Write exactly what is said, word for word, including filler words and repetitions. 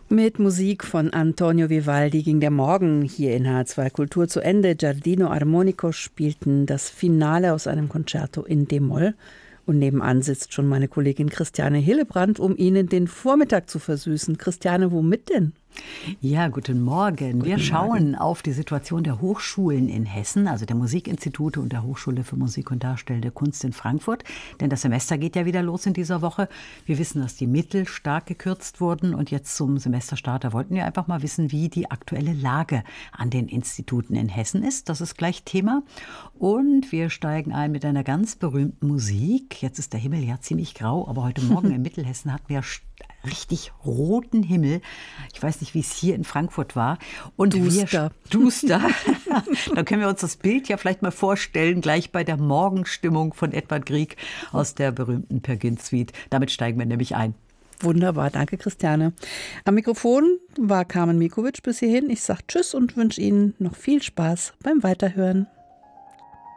Mit Musik von Antonio Vivaldi ging der Morgen hier in H zwei Kultur zu Ende. Giardino Armonico spielten das Finale aus einem Concerto in D-Moll. Und nebenan sitzt schon meine Kollegin Christiane Hillebrand, um Ihnen den Vormittag zu versüßen. Christiane, womit denn? Ja, guten Morgen. Guten Wir schauen Morgen. auf die Situation der Hochschulen in Hessen, also der Musikinstitute und der Hochschule für Musik und Darstellende Kunst in Frankfurt. Denn das Semester geht ja wieder los in dieser Woche. Wir wissen, dass die Mittel stark gekürzt wurden. Und jetzt zum Semesterstart, da wollten wir einfach mal wissen, wie die aktuelle Lage an den Instituten in Hessen ist. Das ist gleich Thema. Und wir steigen ein mit einer ganz berühmten Musik. Jetzt ist der Himmel ja ziemlich grau, aber heute Morgen in Mittelhessen hatten wir richtig roten Himmel. Ich weiß nicht, wie es hier in Frankfurt war. Und Duster. Wir, duster. Dann können wir uns das Bild ja vielleicht mal vorstellen, gleich bei der Morgenstimmung von Edvard Grieg aus der berühmten Peer Gynt Suite. Damit steigen wir nämlich ein. Wunderbar, danke Christiane. Am Mikrofon war Carmen Mikovic bis hierhin. Ich sage Tschüss und wünsche Ihnen noch viel Spaß beim Weiterhören.